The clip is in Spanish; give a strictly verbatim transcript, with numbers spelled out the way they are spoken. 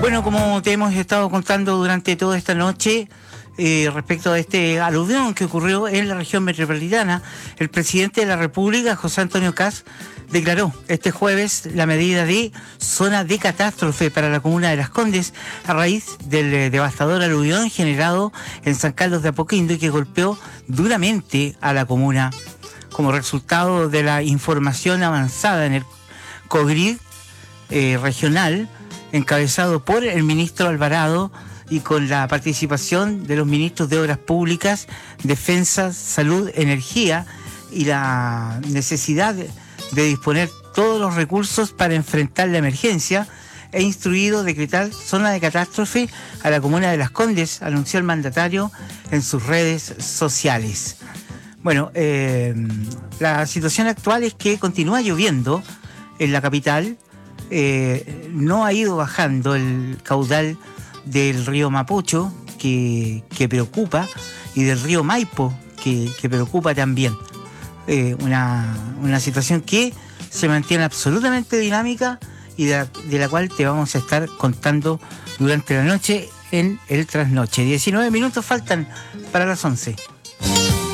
Bueno, como te hemos estado contando durante toda esta noche, eh, respecto a este aluvión que ocurrió en la región metropolitana, el presidente de la República, José Antonio Kast, declaró este jueves la medida de zona de catástrofe para la comuna de Las Condes a raíz del eh, devastador aluvión generado en San Carlos de Apoquindo y que golpeó duramente a la comuna como resultado de la información avanzada en el COGRID eh, regional, encabezado por el ministro Alvarado y con la participación de los ministros de Obras Públicas, Defensa, Salud, Energía y la necesidad de, de disponer todos los recursos para enfrentar la emergencia, e instruido decretar zona de catástrofe a la comuna de Las Condes, anunció el mandatario en sus redes sociales. Bueno, eh, la situación actual es que continúa lloviendo en la capital. Eh, no ha ido bajando el caudal del río Mapocho, que, que preocupa, y del río Maipo, que, que preocupa también. Eh, una, una situación que se mantiene absolutamente dinámica y de la, de la cual te vamos a estar contando durante la noche en el trasnoche. diecinueve minutos faltan para las once.